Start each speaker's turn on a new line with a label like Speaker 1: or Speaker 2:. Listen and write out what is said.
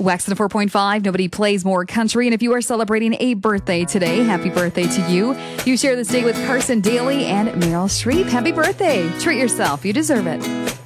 Speaker 1: Wax at a 4.5. Nobody plays more country. And if you are celebrating a birthday today, happy birthday to you. You share this day with Carson Daly and Meryl Streep. Happy birthday. Treat yourself. You deserve it.